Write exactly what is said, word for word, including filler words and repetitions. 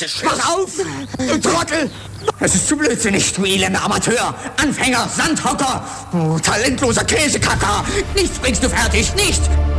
Jetzt ist Schluss. Pass auf, du Trottel! Es ist zu blödsinnig, du elender Amateur, Anfänger, Sandhocker, du talentloser Käsekacker. Nichts bringst du fertig, nicht!